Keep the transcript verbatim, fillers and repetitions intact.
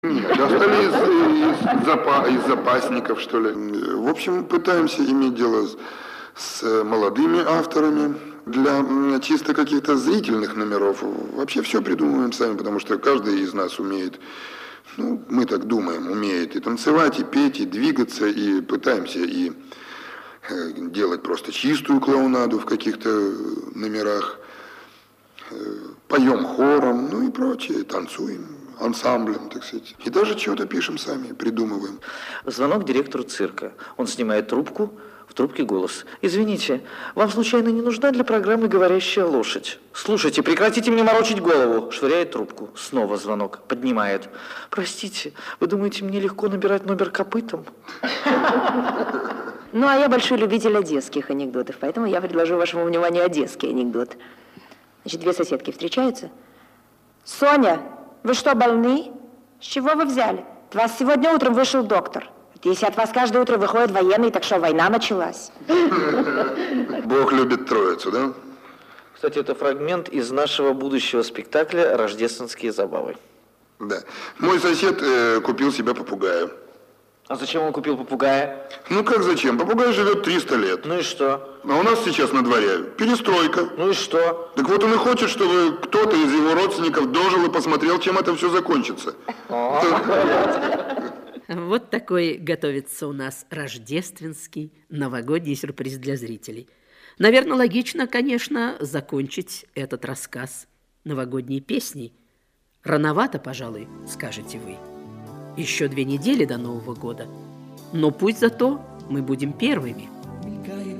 Нет, достали из, из, запа, из запасников, что ли. В общем, пытаемся иметь дело с, с молодыми авторами. Для чисто каких-то зрительных номеров вообще все придумываем сами, потому что каждый из нас умеет, ну, мы так думаем, умеет и танцевать, и петь, и двигаться, и пытаемся и делать просто чистую клоунаду в каких-то номерах, поем хором, ну и прочее, танцуем ансамблем, так сказать. И даже чего-то пишем сами, придумываем. Звонок директору цирка. Он снимает трубку, в трубке голос. «Извините, вам случайно не нужна для программы «Говорящая лошадь»?» «Слушайте, прекратите мне морочить голову!» Швыряет трубку. Снова звонок. Поднимает. «Простите, вы думаете, мне легко набирать номер копытом?» Ну, а я большой любитель одесских анекдотов, поэтому я предложу вашему вниманию одесский анекдот. Значит, две соседки встречаются. «Соня, вы что, больны? С чего вы взяли? От вас сегодня утром вышел доктор. Если от вас каждое утро выходит военный, так что, война началась?» Бог любит троицу, да? Кстати, это фрагмент из нашего будущего спектакля «Рождественские забавы». Да. Мой сосед э, купил себе попугая. А зачем он купил попугая? Ну как зачем? Попугай живет триста лет. Ну и что? А у нас сейчас на дворе перестройка. Ну и что? Так вот он и хочет, чтобы кто-то из его родственников дожил и посмотрел, чем это все закончится. Вот такой готовится у нас рождественский новогодний сюрприз для зрителей. Наверное, логично, конечно, закончить этот рассказ новогодней песней. Рановато, пожалуй, скажете вы. Еще две недели до Нового года. Но пусть зато мы будем первыми.